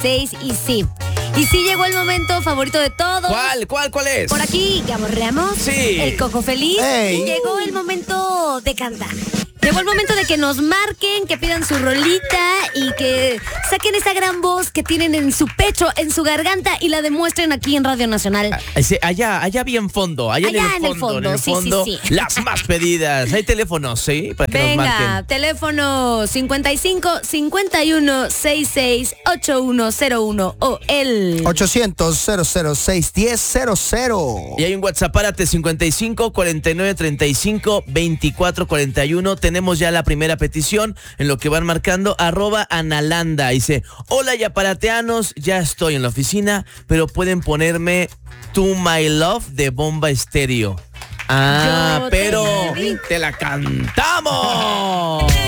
Y sí llegó el momento favorito de todos. ¿Cuál es? Por aquí, Ramos. Sí. El Cojo Feliz. Ey. Llegó el momento de cantar. Llegó el momento de que nos marquen, que pidan su rolita y que saquen esa gran voz que tienen en su pecho, en su garganta y la demuestren aquí en Radio Nacional. Allá bien fondo, allá en el fondo, sí. Las más pedidas. Hay teléfonos, ¿sí? Para que nos Venga, marquen. teléfono 55 51 66 8101 o el 800-006-1000. Y hay un WhatsApp, párate, 55 49 35 24 41. Tenemos ya la primera petición en lo que van marcando, @Analanda. Dice: hola yaparateanos, ya estoy en la oficina, pero pueden ponerme To My Love de Bomba Estéreo. Yo Pero te te la cantamos.